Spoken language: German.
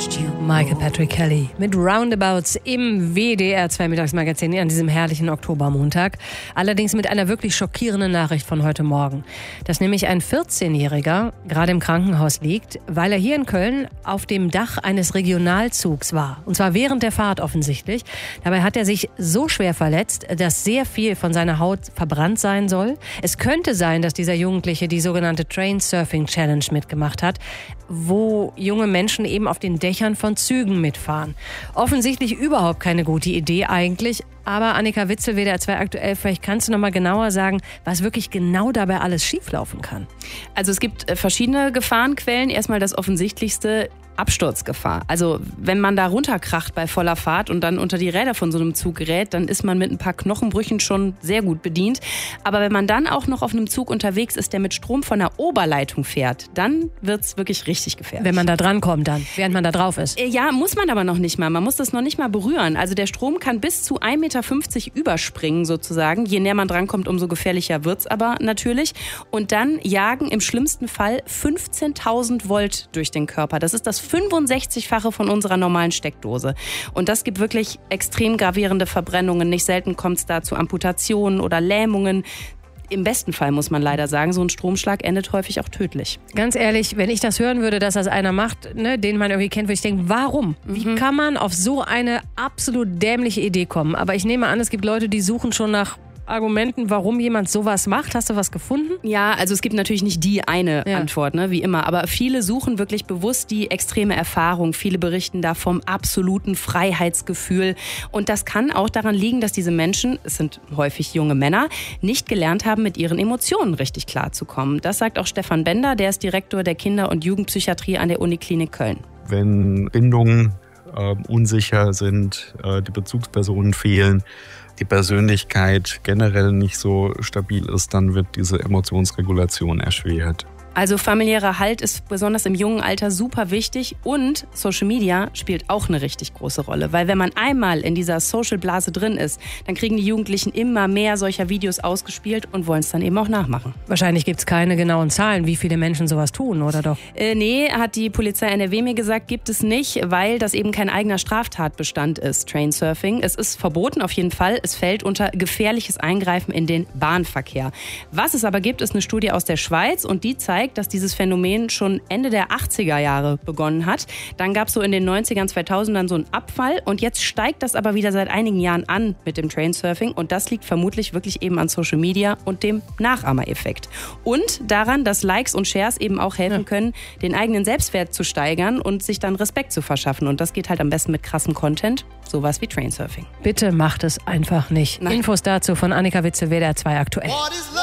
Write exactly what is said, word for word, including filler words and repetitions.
Michael Patrick Kelly mit Roundabouts im W D R zwei Mittagsmagazin an diesem herrlichen Oktobermontag. Allerdings mit einer wirklich schockierenden Nachricht von heute Morgen. Dass nämlich ein vierzehnjähriger gerade im Krankenhaus liegt, weil er hier in Köln auf dem Dach eines Regionalzugs war. Und zwar während der Fahrt offensichtlich. Dabei hat er sich so schwer verletzt, dass sehr viel von seiner Haut verbrannt sein soll. Es könnte sein, dass dieser Jugendliche die sogenannte Train Surfing Challenge mitgemacht hat, wo junge Menschen eben auf den Dächern von Zügen mitfahren. Offensichtlich überhaupt keine gute Idee eigentlich. Aber Annika Witzel, W D R zwei aktuell, vielleicht kannst du noch mal genauer sagen, was wirklich genau dabei alles schieflaufen kann. Also es gibt verschiedene Gefahrenquellen. Erstmal das Offensichtlichste: Absturzgefahr. Also wenn man da runterkracht bei voller Fahrt und dann unter die Räder von so einem Zug gerät, dann ist man mit ein paar Knochenbrüchen schon sehr gut bedient. Aber wenn man dann auch noch auf einem Zug unterwegs ist, der mit Strom von der Oberleitung fährt, dann wird's wirklich richtig gefährlich. Wenn man da drankommt dann, während man da drauf ist. Ja, muss man aber noch nicht mal. Man muss das noch nicht mal berühren. Also der Strom kann bis zu ein Meter fünfzig überspringen sozusagen. Je näher man drankommt, umso gefährlicher wird's aber natürlich. Und dann jagen im schlimmsten Fall fünfzehntausend Volt durch den Körper. Das ist das fünfundsechzigfache von unserer normalen Steckdose. Und das gibt wirklich extrem gravierende Verbrennungen. Nicht selten kommt es da zu Amputationen oder Lähmungen. Im besten Fall muss man leider sagen, so ein Stromschlag endet häufig auch tödlich. Ganz ehrlich, wenn ich das hören würde, dass das einer macht, ne, den man irgendwie kennt, würde ich denken, warum? Mhm. Wie kann man auf so eine absolut dämliche Idee kommen? Aber ich nehme an, es gibt Leute, die suchen schon nach Argumenten, warum jemand sowas macht. Hast du was gefunden? Ja, also es gibt natürlich nicht die eine ja. Antwort, ne, wie immer. Aber viele suchen wirklich bewusst die extreme Erfahrung. Viele berichten da vom absoluten Freiheitsgefühl. Und das kann auch daran liegen, dass diese Menschen, es sind häufig junge Männer, nicht gelernt haben, mit ihren Emotionen richtig klarzukommen. Das sagt auch Stefan Bender, der ist Direktor der Kinder- und Jugendpsychiatrie an der Uniklinik Köln. Wenn Bindungen äh, unsicher sind, äh, die Bezugspersonen fehlen, die Persönlichkeit generell nicht so stabil ist, dann wird diese Emotionsregulation erschwert. Also familiärer Halt ist besonders im jungen Alter super wichtig und Social Media spielt auch eine richtig große Rolle. Weil wenn man einmal in dieser Social-Blase drin ist, dann kriegen die Jugendlichen immer mehr solcher Videos ausgespielt und wollen es dann eben auch nachmachen. Wahrscheinlich gibt es keine genauen Zahlen, wie viele Menschen sowas tun, oder doch? Äh, nee, hat die Polizei N R W mir gesagt, gibt es nicht, weil das eben kein eigener Straftatbestand ist, Trainsurfing. Es ist verboten auf jeden Fall. Es fällt unter gefährliches Eingreifen in den Bahnverkehr. Was es aber gibt, ist eine Studie aus der Schweiz und die zeigt, dass dieses Phänomen schon Ende der achtziger Jahre begonnen hat. Dann gab es so in den neunzigern, zweitausendern so einen Abfall und jetzt steigt das aber wieder seit einigen Jahren an mit dem Trainsurfing und das liegt vermutlich wirklich eben an Social Media und dem Nachahmereffekt. Und daran, dass Likes und Shares eben auch helfen ja. können, den eigenen Selbstwert zu steigern und sich dann Respekt zu verschaffen. Und das geht halt am besten mit krassem Content, sowas wie Trainsurfing. Bitte macht es einfach nicht. Nein. Infos dazu von Annika Witzel, W D R zwei aktuell.